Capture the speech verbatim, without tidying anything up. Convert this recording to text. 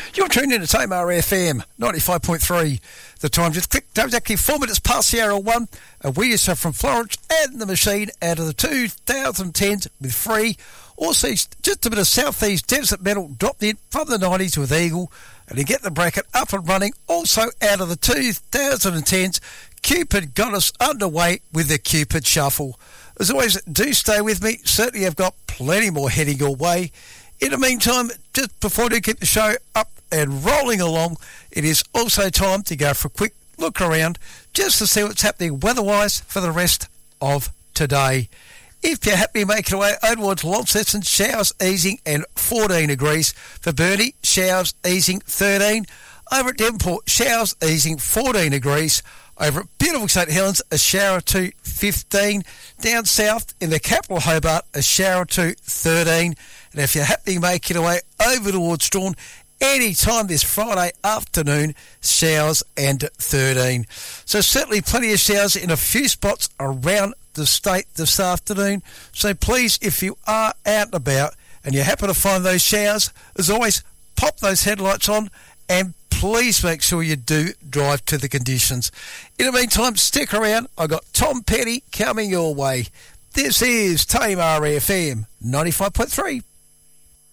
You're tuned in to Tamar F M, ninety-five point three. The time just clicked, exactly four minutes past the hour one. And we yourself from Florence and the Machine out of the two thousand tens with Free. Also, just a bit of Southeast Desert Metal dropped in from the nineties with Eagle. And to get the bracket up and running, also out of the two thousand tens, Cupid got us underway with the Cupid Shuffle. As always, do stay with me. Certainly I've got plenty more heading your way. In the meantime, just before we keep the show up and rolling along, it is also time to go for a quick look around just to see what's happening weather-wise for the rest of today. If you're happy making away over towards Launceston, showers easing and fourteen degrees. For Burnie, showers easing thirteen. Over at Devonport, showers easing fourteen degrees. Over at beautiful St Helens, a shower to fifteen. Down south in the capital Hobart, a shower to thirteen. And if you're happy making your way over towards Strawn, any time this Friday afternoon, showers and thirteen. So certainly plenty of showers in a few spots around the state this afternoon. So please, if you are out and about and you happen to find those showers, as always, pop those headlights on and please make sure you do drive to the conditions. In the meantime, stick around. I got Tom Petty coming your way. This is Tamar F M ninety-five point three.